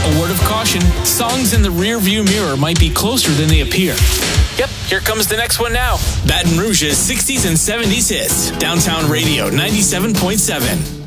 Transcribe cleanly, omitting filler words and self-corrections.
A word of caution, songs in the rear-view mirror might be closer than they appear. Yep, here comes the next one now. Baton Rouge's 60s and 70s hits. Downtown Radio 97.7.